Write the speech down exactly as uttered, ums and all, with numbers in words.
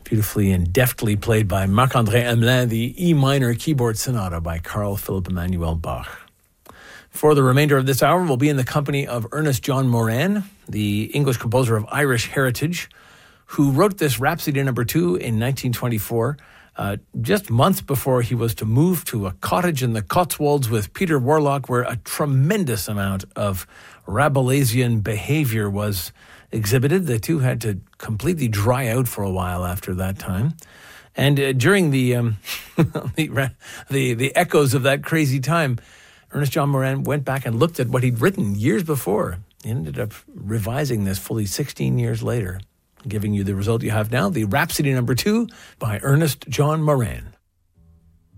beautifully and deftly played by Marc-André Hamelin, the E minor keyboard sonata by Carl Philipp Emanuel Bach. For the remainder of this hour, we'll be in the company of Ernest John Moran, the English composer of Irish heritage, who wrote this Rhapsody Number Two in nineteen twenty-four, uh, just months before he was to move to a cottage in the Cotswolds with Peter Warlock, where a tremendous amount of Rabelaisian behavior was exhibited. The two had to completely dry out for a while after that time. And uh, during the, um, the, the the echoes of that crazy time, Ernest John Moran went back and looked at what he'd written years before. He ended up revising this fully sixteen years later, giving you the result you have now, the Rhapsody Number Two by Ernest John Moran.